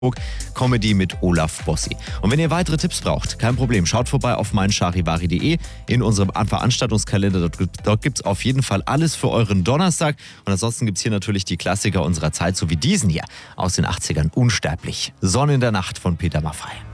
Comedy mit Olaf Bossi. Und wenn ihr weitere Tipps braucht, kein Problem, schaut vorbei auf meincharivari.de in unserem Veranstaltungskalender. Dort gibt es auf jeden Fall alles für euren Donnerstag. Und ansonsten gibt es hier natürlich die Klassiker unserer Zeit, so wie diesen hier aus den 80ern, Unsterblich. Sonne in der Nacht von Peter Maffay.